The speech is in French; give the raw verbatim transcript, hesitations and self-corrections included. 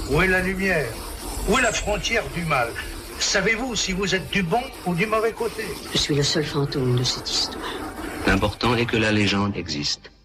Où est la lumière? Où est la frontière du mal? Savez-vous si vous êtes du bon ou du mauvais côté? Je suis le seul fantôme de cette histoire. L'important est que la légende existe.